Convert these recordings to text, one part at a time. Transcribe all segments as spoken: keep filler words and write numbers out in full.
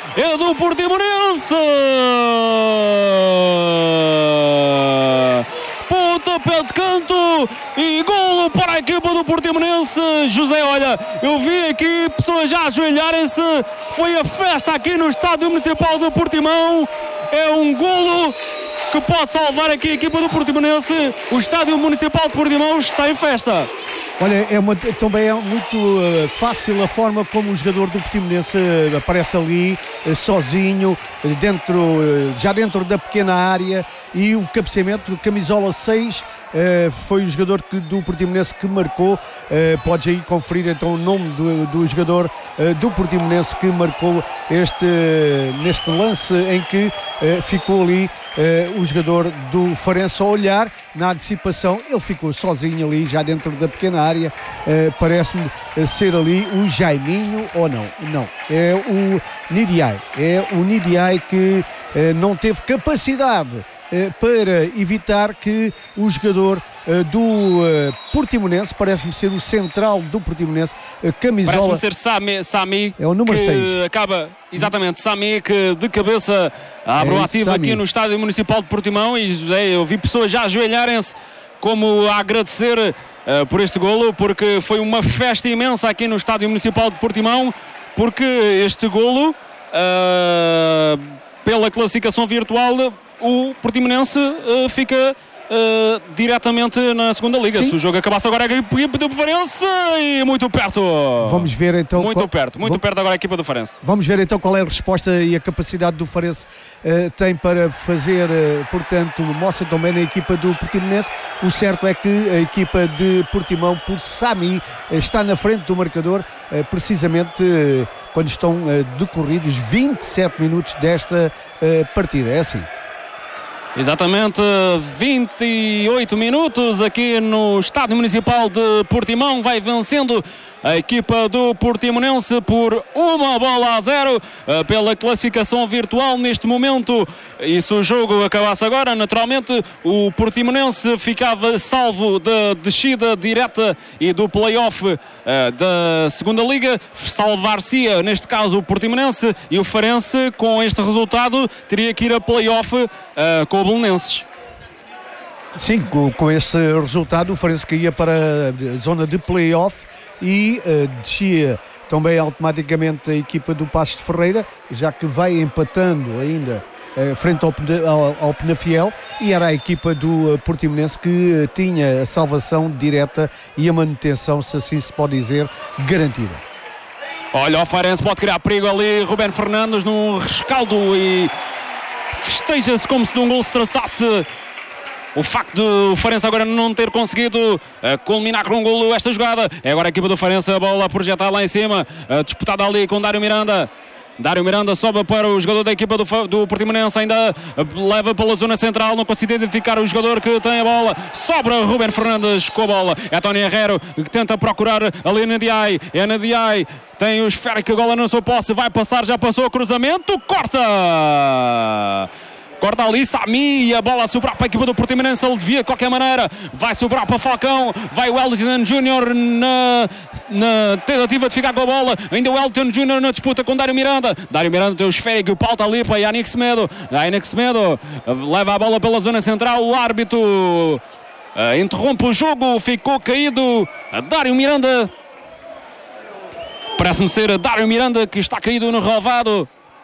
é do Portimonense. Pontapé de canto e golo para a equipa do Portimonense. José, olha, eu vi aqui pessoas já ajoelharem-se. Foi a festa aqui no Estádio Municipal do Portimão. É um golo que pode salvar aqui a equipa do Portimonense. O Estádio Municipal de Portimão está em festa. Olha, é uma, também é muito uh, fácil a forma como o jogador do Portimonense uh, aparece ali, uh, sozinho, uh, dentro, uh, já dentro da pequena área, e o cabeceamento, camisola seis, uh, foi o jogador que, do Portimonense que marcou. Uh, podes aí conferir então o nome do, do jogador uh, do Portimonense que marcou este, uh, neste lance em que uh, ficou ali uh, o jogador do Farense a olhar na antecipação. Ele ficou sozinho ali, já dentro da pequena área. Uh, parece-me ser ali o Jaiminho, ou não? Não, é o Nidiai. É o Nidiai que uh, não teve capacidade uh, para evitar que o jogador uh, do uh, Portimonense, parece-me ser o central do Portimonense, uh, camisola... Parece-me ser Sami, Sami é o número que seis. Acaba, exatamente, Sami, que de cabeça abre o é ativo Sami. Aqui no Estádio Municipal de Portimão. E José, eu vi pessoas já ajoelharem-se como a agradecer uh, por este golo, porque foi uma festa imensa aqui no Estádio Municipal de Portimão, porque este golo, uh, pela classificação virtual, o Portimonense uh, fica uh, diretamente na segunda liga. Sim. Se o jogo acabasse agora, a equipa do Farense, e muito perto. Vamos ver então. Muito qual... perto, muito Vamos... perto agora a equipa do Farense. Vamos ver então qual é a resposta e a capacidade do Farense uh, tem para fazer, uh, portanto, mostra também na equipa do Portimonense. O certo é que a equipa de Portimão, por Sami, uh, está na frente do marcador, uh, precisamente uh, quando estão uh, decorridos vinte e sete minutos desta uh, partida. É assim. Exatamente, vinte e oito minutos aqui no Estádio Municipal de Portimão. Vai vencendo a equipa do Portimonense por uma bola a zero pela classificação virtual neste momento. E se o jogo acabasse agora, naturalmente o Portimonense ficava salvo da descida direta e do play-off uh, da segunda liga. Salvar-se-ia, neste caso, o Portimonense, e o Farense, com este resultado, teria que ir a play-off uh, com o Belenenses. Sim, com, com este resultado o Farense caía para a zona de play-off e uh, descia também automaticamente a equipa do Passos de Ferreira, já que vai empatando ainda uh, frente ao, ao, ao Penafiel, e era a equipa do uh, Portimonense que uh, tinha a salvação direta e a manutenção, se assim se pode dizer, garantida. Olha, o Farense pode criar perigo ali. Ruben Fernandes num rescaldo, e festeja-se como se de um gol se tratasse. O facto de o Farense agora não ter conseguido uh, culminar com um golo esta jogada. É agora a equipa do Farense, a bola projetada lá em cima, uh, disputada ali com Dário Miranda. Dário Miranda sobe para o jogador da equipa do, do Portimonense, ainda uh, leva pela zona central, não consegue identificar o jogador que tem a bola. Sobra Ruben Fernandes com a bola. É Tony Herrero que tenta procurar ali na Diai. É na Diai. Tem o esférico, a bola na sua posse, vai passar, já passou o cruzamento, corta! Corta ali Sami, e a bola a sobrar para a equipa do Portimonense. Ele devia de qualquer maneira, vai sobrar para Falcão, vai o Wellington Júnior na, na tentativa de ficar com a bola. Ainda o Wellington Júnior na disputa com Dário Miranda. Dário Miranda tem o esférico, pauta ali para Yannick Semedo. Yannick Semedo leva a bola pela zona central. O árbitro uh, interrompe o jogo, ficou caído a Dário Miranda. Parece-me ser a Dário Miranda que está caído no relvado.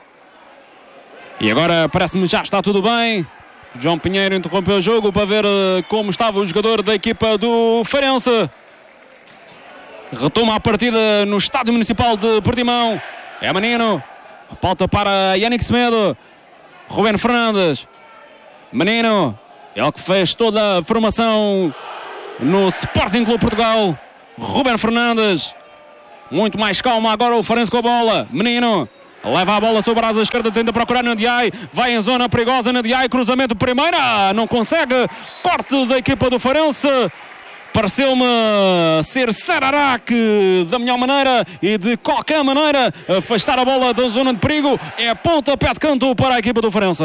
E agora parece-me já está tudo bem. João Pinheiro interrompeu o jogo para ver uh, como estava o jogador da equipa do Farense. Retoma a partida no Estádio Municipal de Portimão. É Menino. A pauta para Yannick Semedo. Ruben Fernandes. Menino. Ele que fez toda a formação no Sporting Clube Portugal. Ruben Fernandes. Muito mais calma agora o Farense com a bola. Menino. Leva a bola sobre a asa esquerda, tenta procurar Ndiaye, vai em zona perigosa, Ndiaye, cruzamento primeira, não consegue, corte da equipa do Farense. Pareceu-me ser Sararac da melhor maneira e de qualquer maneira afastar a bola da zona de perigo. É pontapé de canto para a equipa do Farense.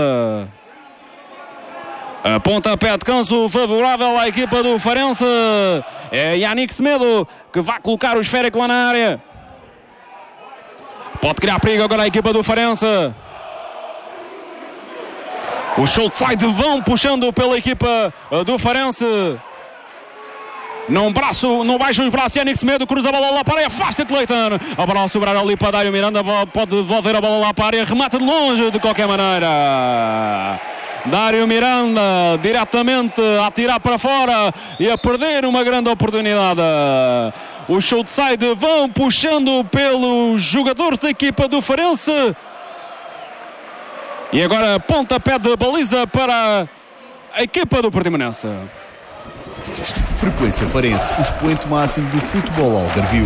A pontapé de canto favorável à equipa do Farense. É Yannick Semedo que vai colocar o esférico lá na área. Pode criar perigo agora a equipa do Farense. Os Southside vão puxando pela equipa do Farense. Num braço, não baixa os braços, Yannick Semedo cruza a bola lá para a área, afasta Cleiton. A bola a sobrar ali para Dário Miranda, pode devolver a bola lá para a área, remata de longe de qualquer maneira. Dário Miranda diretamente a tirar para fora e a perder uma grande oportunidade. Os Southside vão puxando pelos jogadores da equipa do Farense. E agora pontapé de baliza para a equipa do Portimonense. Frequência Farense, o expoente máximo do futebol algarvio.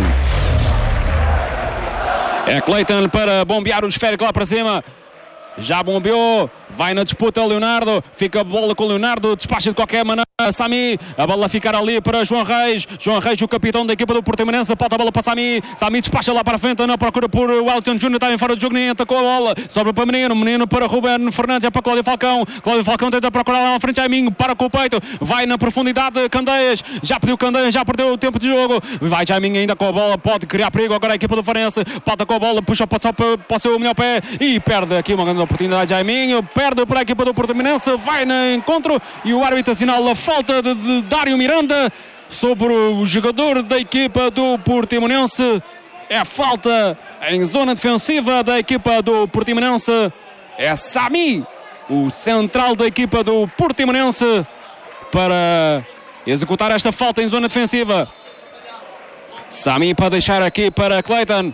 É Cleiton para bombear o esférico lá para cima. Já bombeou, vai na disputa Leonardo, fica a bola com o Leonardo, despacha de qualquer maneira Sami, a bola ficar ali para João Reis, João Reis o capitão da equipa do Portimonense, bota a bola para Sami, Sami despacha lá para a frente, na procura por Wellington Júnior, está em fora do jogo, nem entra com a bola, sobra para Menino, Menino para Ruben Fernandes, é para Cláudio Falcão, Cláudio Falcão tenta procurar lá na frente, Jaiminho, para com o peito, vai na profundidade Candeias, já pediu Candeias, já perdeu o tempo de jogo, vai Jaiminho ainda com a bola, pode criar perigo agora a equipa do Farense, bota com a bola, puxa só para, para o seu melhor pé e perde aqui uma grande oportunidade, Jaiminho, perde para a equipa do Portimonense, vai no encontro e o árbitro assinala a falta de, de Dário Miranda sobre o jogador da equipa do Portimonense. É falta em zona defensiva da equipa do Portimonense. É Sami, o central da equipa do Portimonense, para executar esta falta em zona defensiva. Sami para deixar aqui para Cleiton.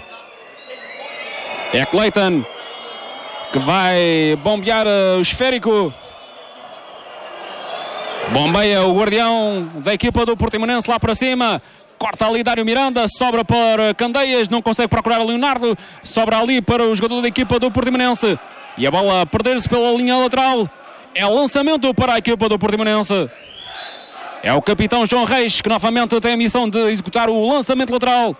É Cleiton que vai bombear o esférico. Bombeia o guardião da equipa do Portimonense lá para cima. Corta ali Dário Miranda, sobra para Candeias, não consegue procurar o Leonardo, sobra ali para o jogador da equipa do Portimonense. E a bola a perder-se pela linha lateral. É o lançamento para a equipa do Portimonense. É o capitão João Reis que novamente tem a missão de executar o lançamento lateral.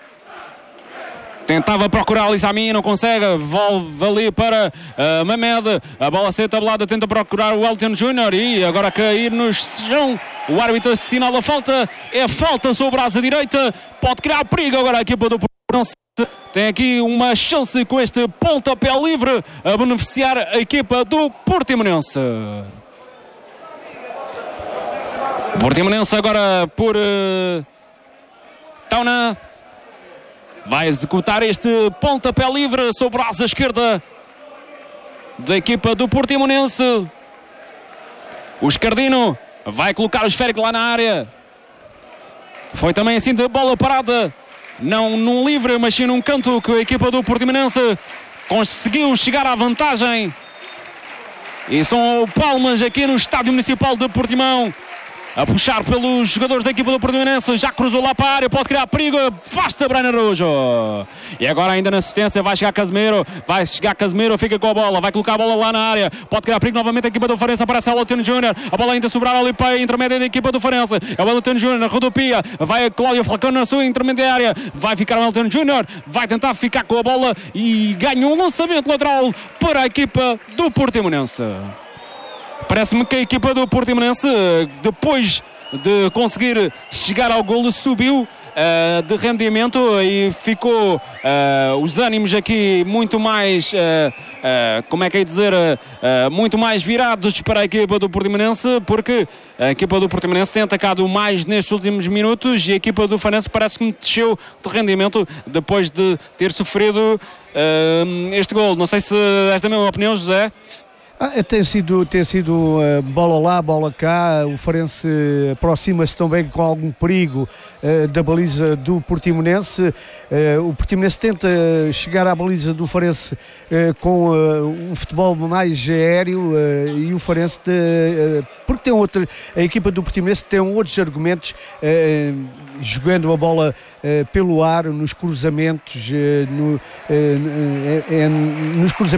Tentava procurar ali Sami, não consegue, volve ali para uh, Mamed, a bola a ser tabelada, tenta procurar o Wellington Júnior e agora a cair no chão, o árbitro assinala a falta, é falta sobre a asa direita, pode criar perigo agora a equipa do Portimonense, tem aqui uma chance com este pontapé livre a beneficiar a equipa do Portimonense. Portimonense agora por uh, Tauna. Vai executar este pontapé livre sobre a asa esquerda da equipa do Portimonense. O Escardino vai colocar o esférico lá na área. Foi também assim de bola parada. Não num livre, mas sim num canto que a equipa do Portimonense conseguiu chegar à vantagem. E são palmas aqui no Estádio Municipal de Portimão. A puxar pelos jogadores da equipa do Portimonense, já cruzou lá para a área, pode criar perigo, afasta Brian Araújo. E agora ainda na assistência vai chegar Casemiro, vai chegar Casemiro, fica com a bola, vai colocar a bola lá na área, pode criar perigo novamente a equipa do Farense, aparece o Wellington Júnior, a bola ainda sobrar ali para a intermédia da equipa do Farense, é o Wellington Júnior na rodopia, vai Cláudio Falcão na sua intermediária, vai ficar o Wellington Júnior, vai tentar ficar com a bola e ganha um lançamento lateral para a equipa do Portimonense. Parece-me que a equipa do Portimonense, depois de conseguir chegar ao golo, subiu uh, de rendimento e ficou uh, os ânimos aqui muito mais, uh, uh, como é que é dizer, uh, muito mais virados para a equipa do Portimonense, porque a equipa do Portimonense tem atacado mais nestes últimos minutos e a equipa do Farense parece que me desceu de rendimento depois de ter sofrido uh, este golo. Não sei se és da mesma opinião, José. Ah, tem sido, tem sido uh, bola lá, bola cá, o Farense aproxima-se também com algum perigo uh, da baliza do Portimonense. Uh, o Portimonense tenta chegar à baliza do Farense uh, com uh, um futebol mais aéreo uh, e o Farense, de, uh, porque tem outra, a equipa do Portimonense tem outros argumentos, uh, jogando a bola uh, pelo ar, nos cruzamentos, uh, no, uh, uh, uh, nos cruzamentos